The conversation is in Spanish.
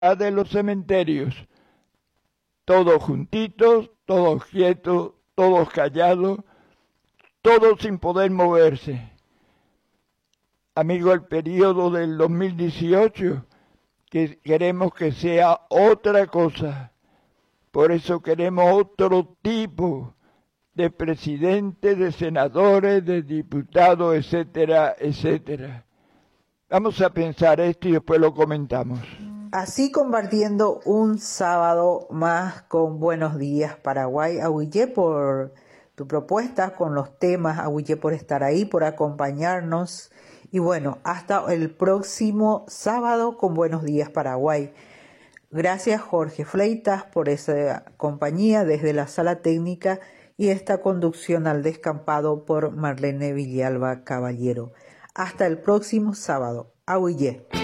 de los cementerios, todos juntitos, todos quietos, todos callados, todos sin poder moverse. Amigo, el periodo del 2018, que queremos que sea otra cosa. Por eso queremos otro tipo de presidentes, de senadores, de diputados, etcétera, etcétera. Vamos a pensar esto y después lo comentamos. Así compartiendo un sábado más con Buenos Días Paraguay. Ahuillé por tu propuesta con los temas, ahuillé por estar ahí, por acompañarnos. Y bueno, hasta el próximo sábado con Buenos Días Paraguay. Gracias Jorge Fleitas por esa compañía desde la sala técnica y esta conducción al descampado por Marlene Villalba Caballero. Hasta el próximo sábado. Ahuillé.